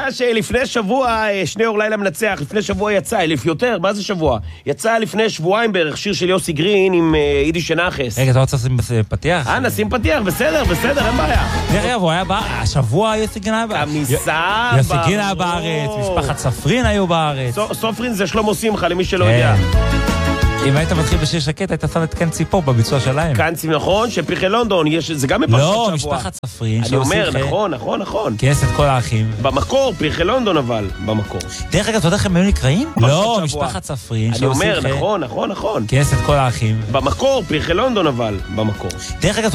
שלפני שבוע, שני אור לילה מנצח, לפני שבוע יצא, אלף יותר, מה זה שבוע? יצא לפני שבועיים בערך שיר של יוסי גרין עם יידיש נחס. רגע, אתה רוצה לשים פתיח? נשים פתיח, בסדר, אין בעיה. דרך אגב, הוא היה השבוע יוסי גרין היה בארץ. כמיסה יוסי גרין היה בארץ, משפחת ספרין היו בארץ. סופרין זה שלמה שמחה, למי שלא יודע. אם היית מתחיל בשיר שקט, היית שם את קן ציפור בביצוע שלהם. קן ציפור, נכון, שפרחי לונדון, זה גם בפרשת שבוע. לא, משפחת ספרין. אני אומר, נכון. כנס את כל האחים. במקור, פרחי לונדון אבל, במקור. דרך אגב, אתה יודע איך הם היו נקראים? לא, משפחת ספרין. אני אומר, נכון. כנס את כל האחים. במקור, פרחי לונדון אבל, במקור. דרך אגב,